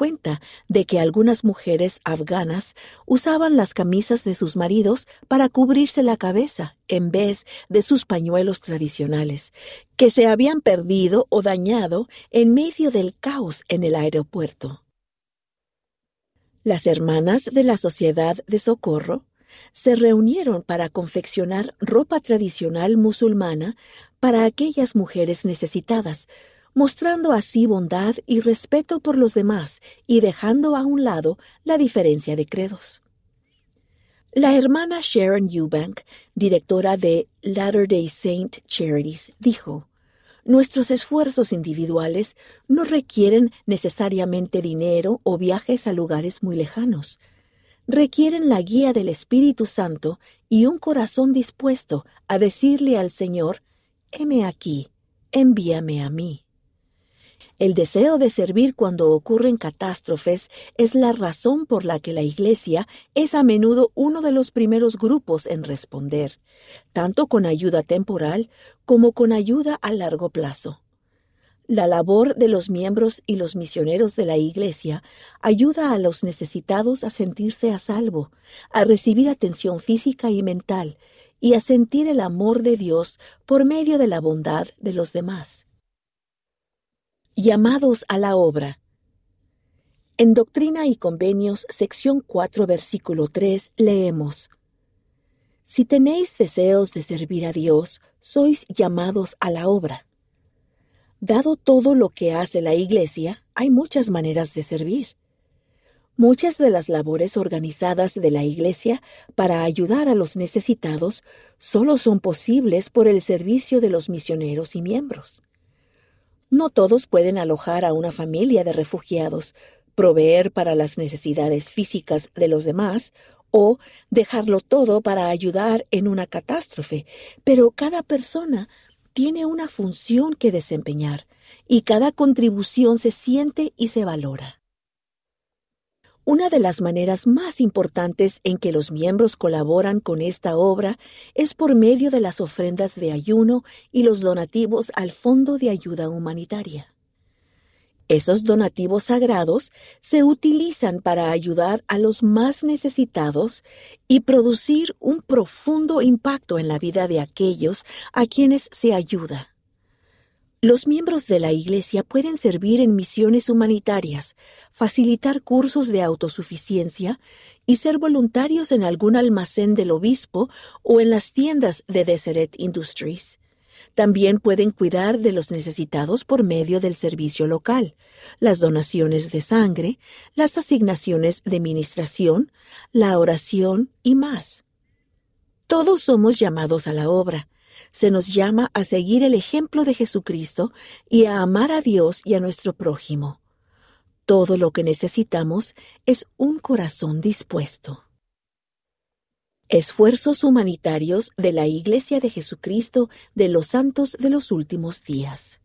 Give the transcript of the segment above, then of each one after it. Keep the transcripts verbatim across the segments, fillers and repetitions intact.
cuenta de que algunas mujeres afganas usaban las camisas de sus maridos para cubrirse la cabeza en vez de sus pañuelos tradicionales, que se habían perdido o dañado en medio del caos en el aeropuerto. Las hermanas de la Sociedad de Socorro se reunieron para confeccionar ropa tradicional musulmana para aquellas mujeres necesitadas, mostrando así bondad y respeto por los demás y dejando a un lado la diferencia de credos. La hermana Sharon Eubank, directora de Latter-day Saint Charities, dijo: «Nuestros esfuerzos individuales no requieren necesariamente dinero o viajes a lugares muy lejanos. Requieren la guía del Espíritu Santo y un corazón dispuesto a decirle al Señor: heme aquí, envíame a mí». El deseo de servir cuando ocurren catástrofes es la razón por la que la Iglesia es a menudo uno de los primeros grupos en responder, tanto con ayuda temporal como con ayuda a largo plazo. La labor de los miembros y los misioneros de la Iglesia ayuda a los necesitados a sentirse a salvo, a recibir atención física y mental, y a sentir el amor de Dios por medio de la bondad de los demás. Llamados a la obra. En Doctrina y Convenios, sección cuatro, versículo tres, leemos: «Si tenéis deseos de servir a Dios, sois llamados a la obra». Dado todo lo que hace la Iglesia, hay muchas maneras de servir. Muchas de las labores organizadas de la Iglesia para ayudar a los necesitados solo son posibles por el servicio de los misioneros y miembros. No todos pueden alojar a una familia de refugiados, proveer para las necesidades físicas de los demás o dejarlo todo para ayudar en una catástrofe, pero cada persona tiene una función que desempeñar y cada contribución se siente y se valora. Una de las maneras más importantes en que los miembros colaboran con esta obra es por medio de las ofrendas de ayuno y los donativos al Fondo de Ayuda Humanitaria. Esos donativos sagrados se utilizan para ayudar a los más necesitados y producir un profundo impacto en la vida de aquellos a quienes se ayuda. Los miembros de la Iglesia pueden servir en misiones humanitarias, facilitar cursos de autosuficiencia y ser voluntarios en algún almacén del obispo o en las tiendas de Deseret Industries. También pueden cuidar de los necesitados por medio del servicio local, las donaciones de sangre, las asignaciones de ministración, la oración y más. Todos somos llamados a la obra. Se nos llama a seguir el ejemplo de Jesucristo y a amar a Dios y a nuestro prójimo. Todo lo que necesitamos es un corazón dispuesto. Esfuerzos humanitarios de la Iglesia de Jesucristo de los Santos de los Últimos Días.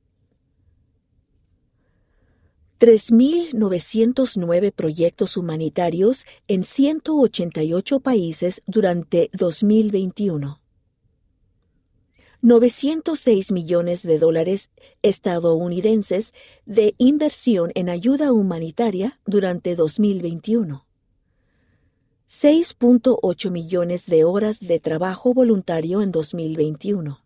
tres mil novecientos nueve proyectos humanitarios en ciento ochenta y ocho países durante dos mil veintiuno. novecientos seis millones de dólares estadounidenses de inversión en ayuda humanitaria durante dos mil veintiuno. seis punto ocho millones de horas de trabajo voluntario en dos mil veintiuno.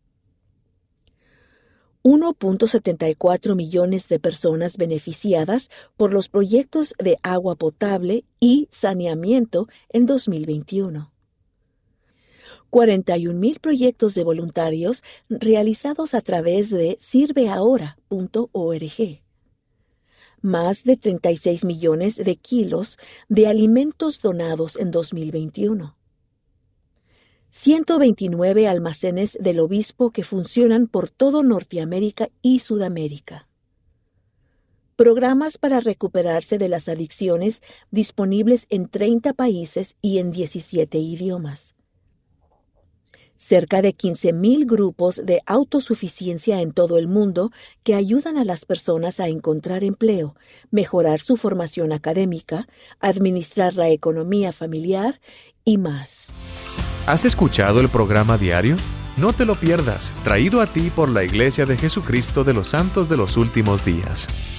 uno punto setenta y cuatro millones de personas beneficiadas por los proyectos de agua potable y saneamiento en dos mil veintiuno. cuarenta y un mil proyectos de voluntarios realizados a través de sirve ahora punto org. Más de treinta y seis millones de kilos de alimentos donados en dos mil veintiuno. ciento veintinueve almacenes del obispo que funcionan por todo Norteamérica y Sudamérica. Programas para recuperarse de las adicciones disponibles en treinta países y en diecisiete idiomas. Cerca de quince mil grupos de autosuficiencia en todo el mundo que ayudan a las personas a encontrar empleo, mejorar su formación académica, administrar la economía familiar y más. ¿Has escuchado el programa diario? No te lo pierdas, traído a ti por la Iglesia de Jesucristo de los Santos de los Últimos Días.